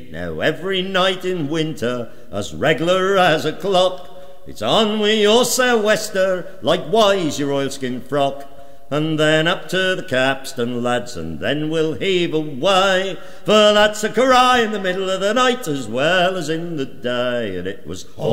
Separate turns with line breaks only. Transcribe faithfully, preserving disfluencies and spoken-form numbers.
Now every night in winter, as reg'lar as a clock, it's on with your sou'wester, likewise your oilskin frock, and then up to the capstan, lads, and then we'll heave away, for that's a cry in the middle of the night as well as in the day, and it was